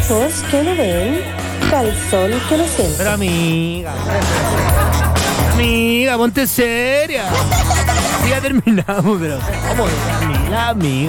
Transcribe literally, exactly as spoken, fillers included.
Ojos que no ven, calzón que no siente. Pero amiga, amiga, ponte seria. Ya terminamos, pero vamos, amiga, amiga.